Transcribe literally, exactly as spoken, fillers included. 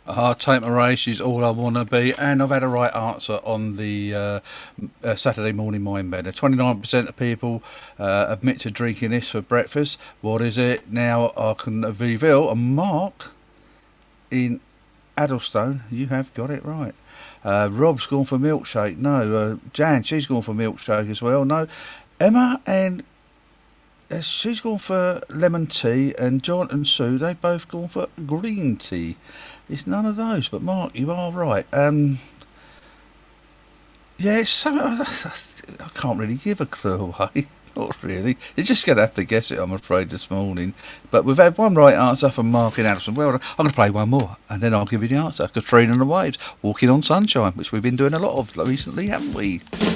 Ah, take my race, she's all I want to be. And I've had a right answer on the uh, uh, Saturday morning mind bender. twenty-nine percent of people uh, admit to drinking this for breakfast. What is it? Now I can reveal. And Mark in Addlestone, you have got it right. Uh, Rob's gone for milkshake. No. Uh, Jan, she's gone for milkshake as well. No. Emma and uh, she's gone for lemon tea. And John and Sue, they've both gone for green tea. It's none of those, but Mark, you are right. Um, yeah, it's so, I can't really give a clue away. Not really. You're just going to have to guess it, I'm afraid, this morning. But we've had one right answer from Mark in Addison. Well, I'm going to play one more, and then I'll give you the answer. Katrina and the Waves, Walking on Sunshine, which we've been doing a lot of recently, haven't we?